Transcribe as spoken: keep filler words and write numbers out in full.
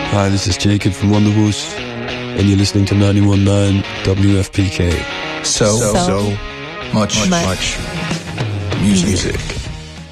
Hi, this is Jacob from Wonderwoods, and you're listening to ninety-one point nine W F P K. So, so, So much, much much music. music.